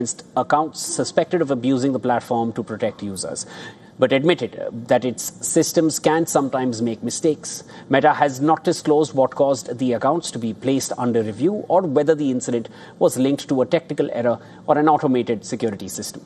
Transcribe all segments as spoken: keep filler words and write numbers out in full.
accounts suspected of abusing the platform to protect users, but admitted that its systems can sometimes make mistakes. Meta has not disclosed what caused the accounts to be placed under review or whether the incident was linked to a technical error or an automated security system.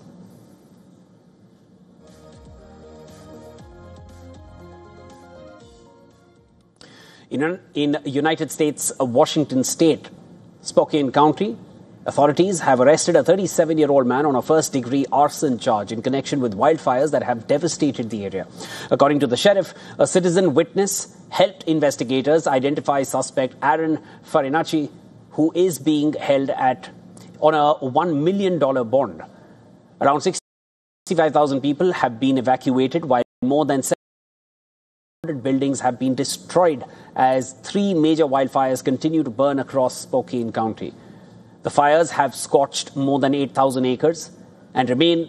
In, in United States, Washington State, Spokane County, authorities have arrested a thirty-seven-year-old man on a first-degree arson charge in connection with wildfires that have devastated the area. According to the sheriff, a citizen witness helped investigators identify suspect Aaron Farinacci, who is being held at on a one million dollars bond. Around sixty-five thousand people have been evacuated, while more than seven hundred buildings have been destroyed as three major wildfires continue to burn across Spokane County. The fires have scorched more than eight thousand acres and remain.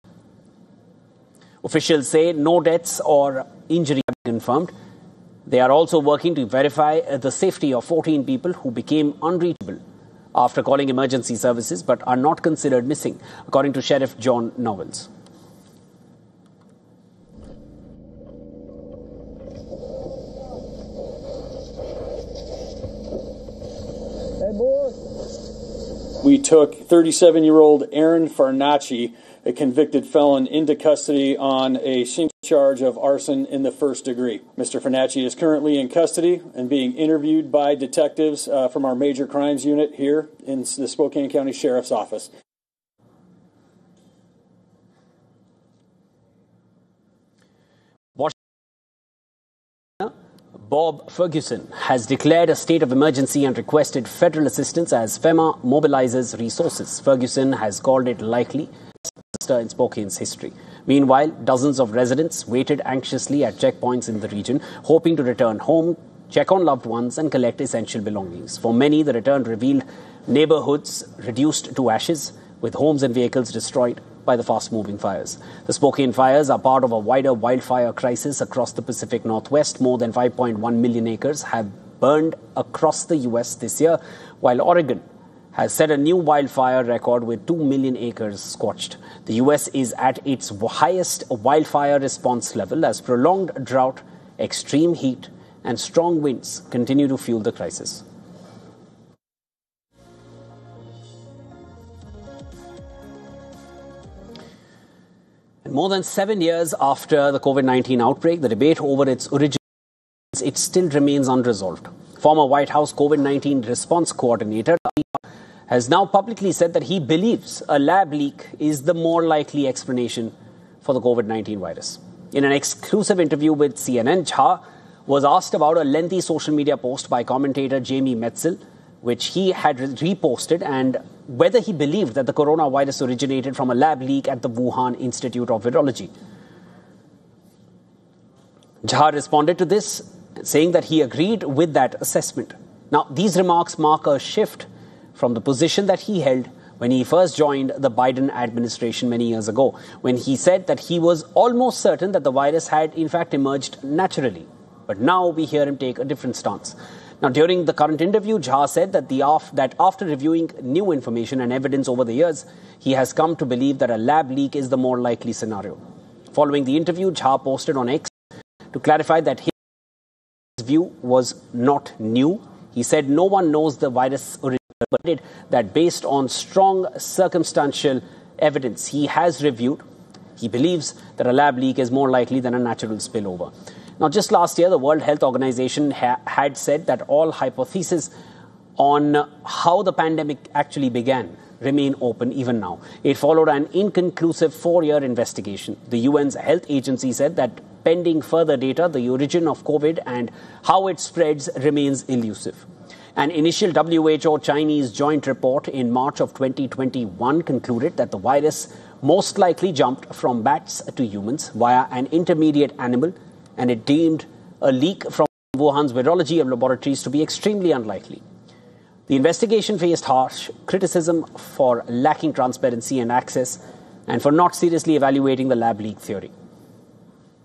Officials say no deaths or injuries have been confirmed. They are also working to verify the safety of fourteen people who became unreachable after calling emergency services but are not considered missing, according to Sheriff John Novels. We took thirty-seven-year-old Aaron Farinacci, a convicted felon, into custody on a single charge of arson in the first degree. Mister Farinacci is currently in custody and being interviewed by detectives uh, from our major crimes unit here in the Spokane County Sheriff's Office. Bob Ferguson has declared a state of emergency and requested federal assistance as FEMA mobilizes resources. Ferguson has called it likely disaster in Spokane's history. Meanwhile, dozens of residents waited anxiously at checkpoints in the region, hoping to return home, check on loved ones, and collect essential belongings. For many, the return revealed neighborhoods reduced to ashes, with homes and vehicles destroyed by the fast-moving fires. The Spokane fires are part of a wider wildfire crisis across the Pacific Northwest. More than five point one million acres have burned across the U S this year, while Oregon has set a new wildfire record with two million acres scorched. The U S is at its highest wildfire response level as prolonged drought, extreme heat, and strong winds continue to fuel the crisis. More than seven years after the COVID nineteen outbreak, the debate over its origins, it still remains unresolved. Former White House COVID nineteen response coordinator has now publicly said that he believes a lab leak is the more likely explanation for the COVID nineteen virus. In an exclusive interview with C N N, Jha was asked about a lengthy social media post by commentator Jamie Metzel, which he had reposted, and whether he believed that the coronavirus originated from a lab leak at the Wuhan Institute of Virology. Jha responded to this, saying that he agreed with that assessment. Now, these remarks mark a shift from the position that he held when he first joined the Biden administration many years ago, when he said that he was almost certain that the virus had in fact emerged naturally. But now we hear him take a different stance. Now, during the current interview, Jha said that, the af- that after reviewing new information and evidence over the years, he has come to believe that a lab leak is the more likely scenario. Following the interview, Jha posted on X to clarify that his view was not new. He said no one knows the virus originated, but that based on strong circumstantial evidence he has reviewed, he believes that a lab leak is more likely than a natural spillover. Now, just last year, the World Health Organization ha- had said that all hypotheses on how the pandemic actually began remain open even now. It followed an inconclusive four-year investigation. The U N's health agency said that pending further data, the origin of COVID and how it spreads remains elusive. An initial W H O-Chinese joint report in March of twenty twenty-one concluded that the virus most likely jumped from bats to humans via an intermediate animal, and it deemed a leak from Wuhan's virology laboratories to be extremely unlikely. The investigation faced harsh criticism for lacking transparency and access and for not seriously evaluating the lab leak theory.